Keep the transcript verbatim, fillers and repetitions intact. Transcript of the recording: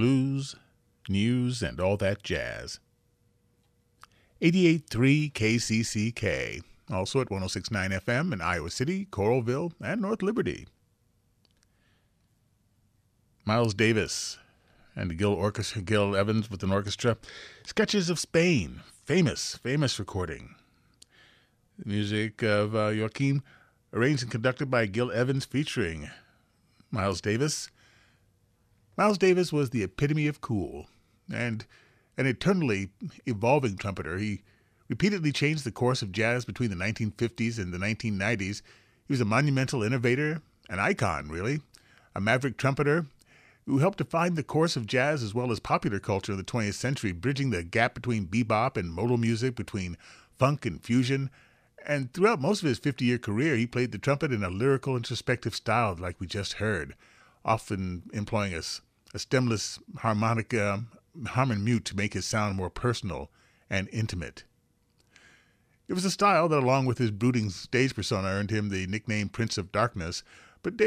blues, news, and all that jazz. eighty-eight point three K C C K, also at one oh six point nine F M in Iowa City, Coralville, and North Liberty. Miles Davis and Gil, Orchestra, Gil Evans with an orchestra. Sketches of Spain, famous, famous recording. The music of uh, Joaquin, arranged and conducted by Gil Evans, featuring Miles Davis. Miles Davis was the epitome of cool, and an eternally evolving trumpeter. He repeatedly changed the course of jazz between the nineteen fifties and the nineteen nineties. He was a monumental innovator, an icon, really, a maverick trumpeter who helped define the course of jazz as well as popular culture in the twentieth century, bridging the gap between bebop and modal music, between funk and fusion. And throughout most of his fifty-year career, he played the trumpet in a lyrical, introspective style like we just heard, often employing a, a stemless harmonic uh, harmon mute to make his sound more personal and intimate. It was a style that, along with his brooding stage persona, earned him the nickname Prince of Darkness,